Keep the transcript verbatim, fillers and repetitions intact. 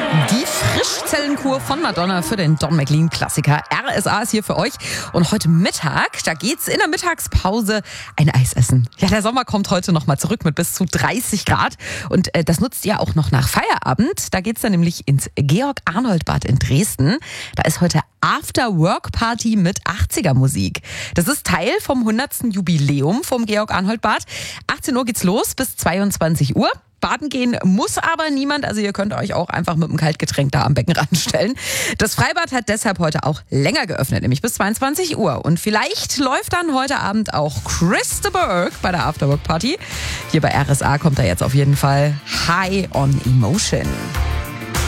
Die Frischzellenkur von Madonna für den Don McLean-Klassiker. R S A ist hier für euch. Und heute Mittag, da geht's in der Mittagspause ein Eis essen. Ja, der Sommer kommt heute noch mal zurück mit bis zu dreißig Grad. Und äh, das nutzt ihr auch noch nach Feierabend. Da geht's dann nämlich ins Georg-Arnold-Bad in Dresden. Da ist heute After-Work-Party mit achtziger-Musik. Das ist Teil vom hundertsten Jubiläum vom Georg-Arnold-Bad. achtzehn Uhr geht's los bis zweiundzwanzig Uhr. Baden gehen muss aber niemand, also ihr könnt euch auch einfach mit einem Kaltgetränk da am Beckenrand stellen. Das Freibad hat deshalb heute auch länger geöffnet, nämlich bis zweiundzwanzig Uhr. Und vielleicht läuft dann heute Abend auch Chris de Burgh bei der Afterwork Party. Hier bei R S A kommt er jetzt auf jeden Fall High on Emotion.